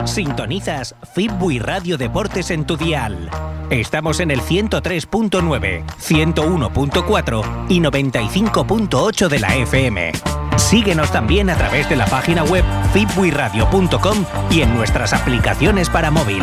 Sintonizas Fitbui Radio Deportes en tu dial. Estamos en el 103.9, 101.4 y 95.8 de la FM. Síguenos también a través de la página web fitbuiradio.com y en nuestras aplicaciones para móvil.